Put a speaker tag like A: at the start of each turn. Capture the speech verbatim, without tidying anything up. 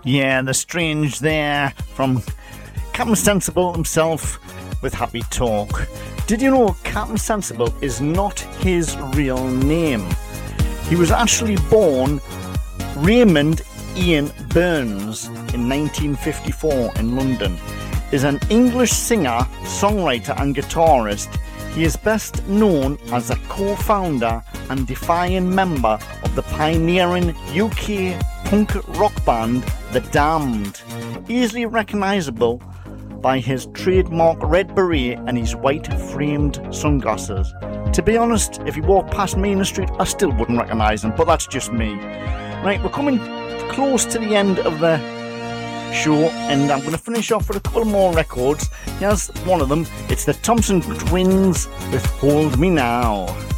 A: Yeah, the Strange there from Captain Sensible himself with Happy Talk. Did you know Captain Sensible is not his real name? He was actually born Raymond Ian Burns in nineteen fifty-four in London. Is an English singer, songwriter and guitarist. He is best known as a co-founder and defining member of the pioneering U K punk rock band The Damned. Easily recognisable by his trademark red beret and his white framed sunglasses. To be honest, if he walked past me in the street, I still wouldn't recognise him, but that's just me. Right, we're coming close to the end of the show, and I'm going to finish off with a couple more records. Here's one of them. It's the Thompson Twins with Hold Me Now.